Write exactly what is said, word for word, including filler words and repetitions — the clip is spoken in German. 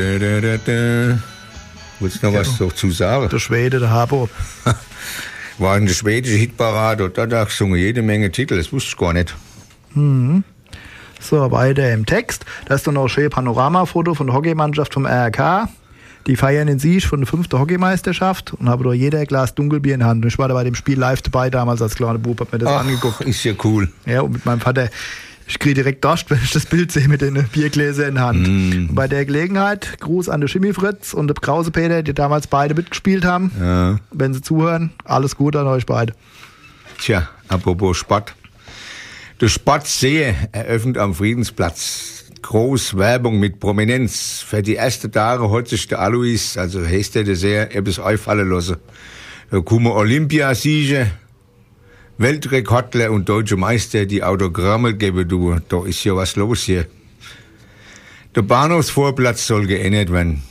Da, da, da, da. Willst du noch ja. was dazu sagen? Der Schwede, der Habo. War in der schwedische Hitparade und da da gesungen jede Menge Titel, das wusste ich gar nicht. Mhm. So, weiter im Text. Da ist dann noch ein schönes Panoramafoto von der Hockeymannschaft vom R K. Die feiern den Sieg von der fünften Hockeymeisterschaft und haben da jeder ein Glas Dunkelbier in der Hand. Ich war da bei dem Spiel live dabei damals als kleiner Bub, hab mir das Ach, angeguckt. Ist ja cool. Ja, und mit meinem Vater, ich kriege direkt Durst, wenn ich das Bild sehe mit den Biergläsern in der Hand. Mm. Und bei der Gelegenheit, Gruß an den Schimmi Fritz und den Krause Peter, die damals beide mitgespielt haben. Ja. Wenn sie zuhören, alles Gute an euch beide. Tja, apropos Sport. Der Sportsee eröffnet am Friedensplatz groß Werbung mit Prominenz. Für die ersten Tage hat sich der Alois, also heißt der sehr, etwas einfallen lassen. Da kommen Olympiasieger, Weltrekordler und deutsche Meister, die Autogramme geben, du. Da ist ja was los hier. Der Bahnhofsvorplatz soll geändert werden.